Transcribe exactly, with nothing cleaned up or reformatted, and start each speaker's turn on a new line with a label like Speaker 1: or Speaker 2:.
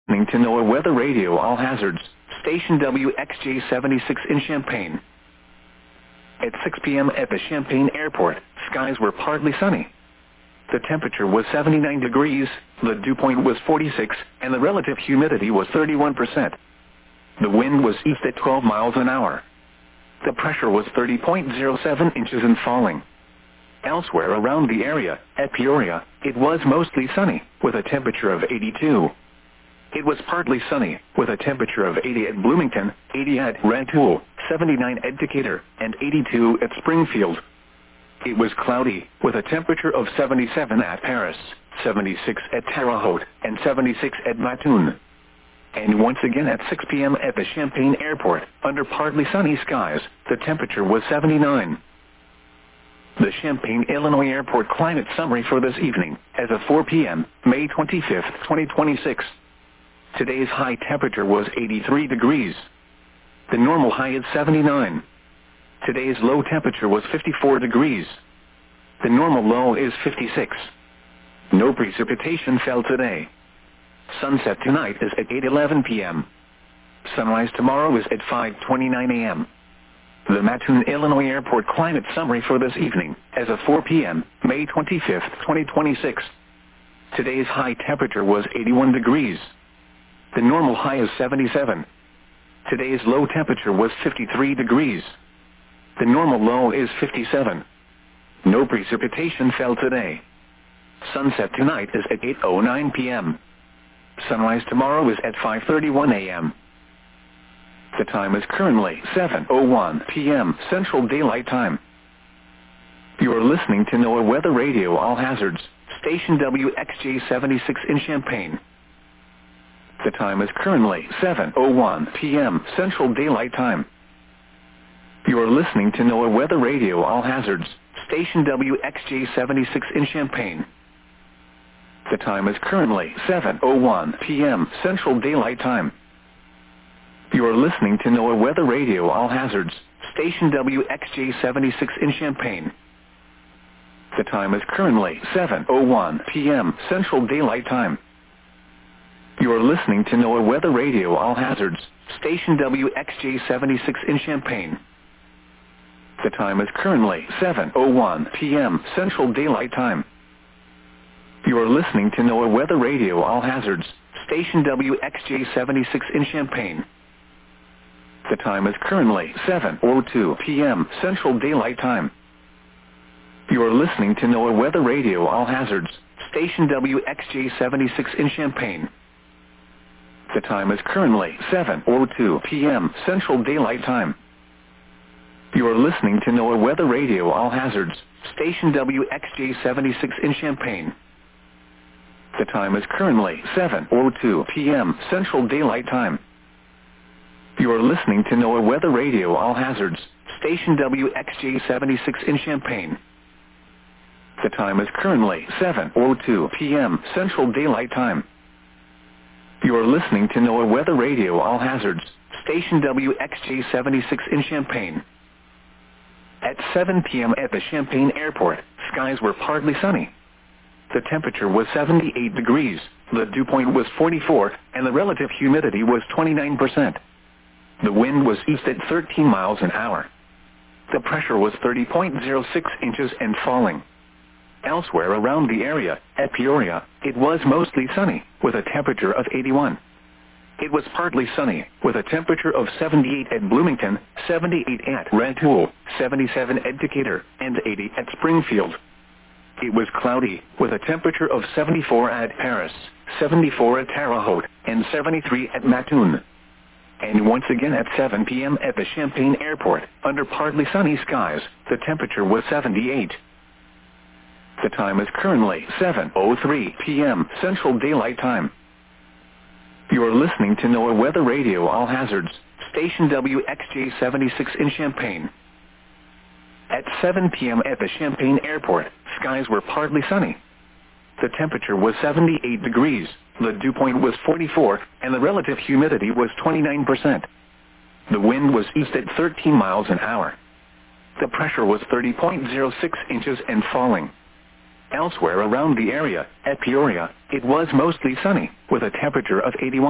Speaker 1: Listening to NOAA Weather Radio All Hazards, Station W X J seventy-six in Champaign. At six p.m. at the Champaign Airport, skies were partly sunny. The temperature was seventy-nine degrees, the dew point was forty-six, and the relative humidity was thirty-one percent. The wind was east at twelve miles an hour. The pressure was thirty point zero seven inches and falling. Elsewhere around the area, at Peoria, it was mostly sunny, with a temperature of eighty-two. It was partly sunny, with a temperature of eighty at Bloomington, eighty at Rantoul, seventy-nine at Decatur, and eighty-two at Springfield. It was cloudy, with a temperature of seventy-seven at Paris, seventy-six at Terre Haute, and seventy-six at Mattoon. And once again at six p.m. at the Champaign Airport, under partly sunny skies, the temperature was seventy-nine. The Champaign, Illinois Airport climate summary for this evening, as of four p.m., May twenty-fifth, twenty twenty-six. Today's high temperature was eighty-three degrees. The normal high is seventy-nine. Today's low temperature was fifty-four degrees. The normal low is fifty-six. No precipitation fell today. Sunset tonight is at eight eleven p.m. Sunrise tomorrow is at five twenty-nine a.m. The Mattoon, Illinois Airport climate summary for this evening, as of four p.m., May twenty-fifth, twenty twenty-six. Today's high temperature was eighty-one degrees. The normal high is seventy-seven. Today's low temperature was fifty-three degrees. The normal low is fifty-seven. No precipitation fell today. Sunset tonight is at eight oh nine p.m. Sunrise tomorrow is at five thirty-one a.m. The time is currently seven oh one p.m. Central Daylight Time. You are listening to NOAA Weather Radio All Hazards, Station W X J seventy-six in Champaign. The time is currently seven oh one p.m. Central Daylight Time. You are listening to NOAA Weather Radio All Hazards, Station W X J seventy-six in Champaign. The time is currently seven oh one p.m. Central Daylight Time. You are listening to NOAA Weather Radio All Hazards, Station W X J seventy-six in Champaign. The time is currently seven oh one p.m. Central Daylight Time. You are listening to NOAA Weather Radio All Hazards, Station W X J seventy-six in Champaign. The time is currently seven oh one p.m. Central Daylight Time. You are listening to NOAA Weather Radio All Hazards, Station W X J seventy-six in Champaign. The time is currently seven oh two p.m. Central Daylight Time. You are listening to NOAA Weather Radio All Hazards, Station W X J seventy-six in Champaign. The time is currently seven oh two p.m. Central Daylight Time. You are listening to NOAA Weather Radio All Hazards, Station W X J seventy-six in Champaign. The time is currently seven oh two p.m. Central Daylight Time. You are listening to NOAA Weather Radio All Hazards, Station W X J seventy-six in Champaign. The time is currently seven oh two p.m. Central Daylight Time. You are listening to NOAA Weather Radio All Hazards, Station W X J seventy-six in Champaign. At seven p.m. at the Champaign Airport, skies were partly sunny. The temperature was seventy-eight degrees, the dew point was forty-four, and the relative humidity was twenty-nine percent. The wind was east at thirteen miles an hour. The pressure was thirty point zero six inches and falling. Elsewhere around the area, at Peoria, it was mostly sunny, with a temperature of eighty-one. It was partly sunny, with a temperature of seventy-eight at Bloomington, seventy-eight at Rantoul, seventy-seven at Decatur, and eighty at Springfield. It was cloudy, with a temperature of seventy-four at Paris, seventy-four at Terre Haute, and seventy-three at Mattoon. And once again at seven p.m. at the Champaign Airport, under partly sunny skies, the temperature was seventy-eight. The time is currently seven oh three p.m. Central Daylight Time. You are listening to NOAA Weather Radio All Hazards, Station W X J seventy-six in Champaign. At seven p.m. at the Champaign Airport, skies were partly sunny. The temperature was seventy-eight degrees, the dew point was forty-four, and the relative humidity was twenty-nine percent. The wind was east at thirteen miles an hour. The pressure was thirty point zero six inches and falling. Elsewhere around the area, at Peoria, it was mostly sunny, with a temperature of eighty-one.